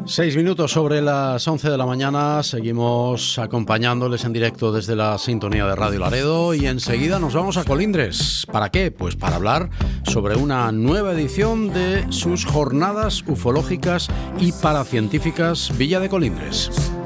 6 minutos sobre las 11 de la mañana, seguimos acompañándoles en directo desde la sintonía de Radio Laredo y enseguida nos vamos a Colindres. ¿Para qué? Pues para hablar sobre una nueva edición de sus jornadas ufológicas y paracientíficas Villa de Colindres.